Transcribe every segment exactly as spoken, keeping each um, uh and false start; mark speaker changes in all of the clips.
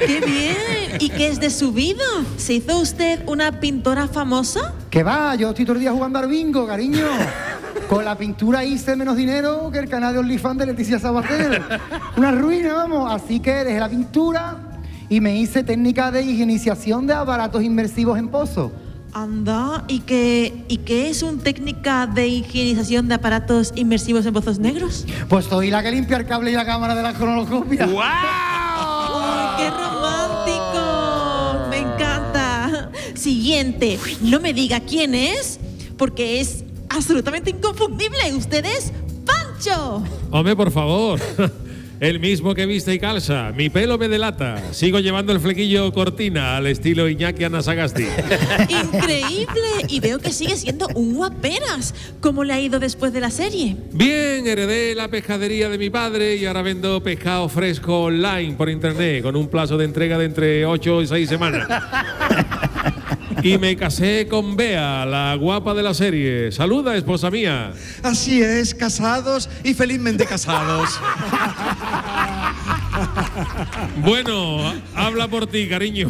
Speaker 1: ¡Qué bien! ¿Y qué es de su vida? ¿Se hizo usted una pintora famosa?
Speaker 2: ¿Qué va? Yo estoy todo el día jugando al bingo, cariño. Con la pintura hice menos dinero que el canal de OnlyFans de Leticia Sabater. Una ruina, vamos. Así que dejé la pintura y me hice técnica de higienización de aparatos inmersivos en pozo.
Speaker 1: Anda, ¿y qué, ¿y qué es una técnica de higienización de aparatos inmersivos en pozos negros?
Speaker 2: Pues soy la que limpia el cable y la cámara de la cronoscopia.
Speaker 3: ¡Guau!
Speaker 1: ¡Ay, qué romántico! Me encanta. Siguiente, no me diga quién es, porque es absolutamente inconfundible. Usted es Pancho.
Speaker 4: Hombre, por favor. El mismo que viste y calza. Mi pelo me delata. Sigo llevando el flequillo cortina al estilo Iñaki Anasagasti.
Speaker 1: Increíble. Y veo que sigue siendo un guaperas. ¿Cómo le ha ido después de la serie?
Speaker 4: Bien, heredé la pescadería de mi padre y ahora vendo pescado fresco online por internet con un plazo de entrega de entre ocho y seis semanas. Y me casé con Bea, la guapa de la serie. Saluda, esposa mía.
Speaker 3: Así es, casados y felizmente casados.
Speaker 4: Bueno, habla por ti, cariño.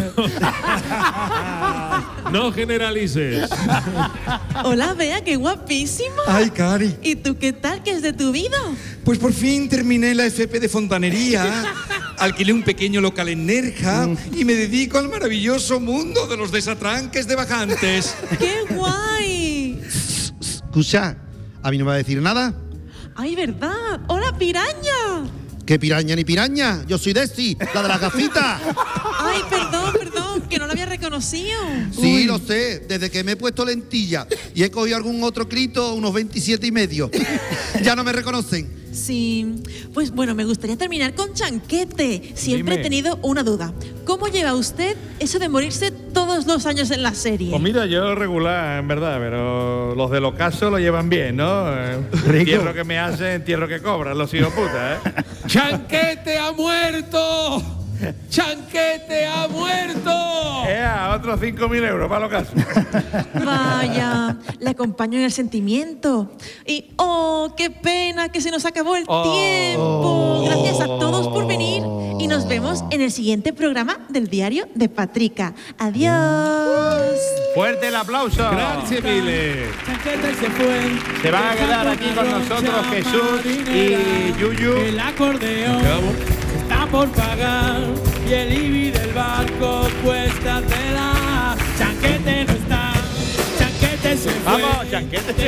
Speaker 4: No generalices.
Speaker 1: Hola, Bea, qué guapísima.
Speaker 3: Ay, Cari.
Speaker 1: ¿Y tú qué tal? ¿Qué es de tu vida?
Speaker 3: Pues por fin terminé la F P de fontanería, alquilé un pequeño local en Nerja y me dedico al maravilloso mundo de los desatranques de bajantes.
Speaker 1: ¡Qué guay!
Speaker 5: Escucha, ¿a mí no me va a decir nada?
Speaker 1: ¡Ay, verdad! ¡Hola, piraña!
Speaker 5: ¿Qué piraña ni piraña? Yo soy Desi, la de las gafitas.
Speaker 1: ¡Ay, perdón, perdón! Que no la había reconocido.
Speaker 5: Sí, lo sé, desde que me he puesto lentilla y he cogido algún otro crito, unos veintisiete y medio. Ya no me reconocen.
Speaker 1: Sí, pues bueno, me gustaría terminar con Chanquete. Siempre
Speaker 6: Dime.
Speaker 1: he tenido una duda. ¿Cómo lleva usted eso de morirse todos los años en la serie?
Speaker 6: Pues mira, yo regular, en verdad, pero los del ocaso lo llevan bien, ¿no? Eh, Entierro que me hacen, entierro que cobran, los hijos puta, ¿eh?
Speaker 4: ¡Chanquete ha muerto! ¡Chanquete ha muerto!
Speaker 6: Ea, otros cinco mil euros para los casos.
Speaker 1: Vaya, le acompaño en el sentimiento. Y, oh, qué pena que se nos acabó el
Speaker 6: Oh.
Speaker 1: tiempo. Gracias a todos por venir y nos vemos en el siguiente programa del Diario de Patrica. Adiós.
Speaker 6: Fuerte el aplauso.
Speaker 4: Gracias, mille.
Speaker 7: Chanquete se fue.
Speaker 6: Se van a quedar aquí con nosotros Jesús y Yuyu.
Speaker 7: El acordeón está por pagar y el I B I del barco cuesta tela. Chanquete no está, Chanquete se fue.
Speaker 6: Vamos, Chanquete.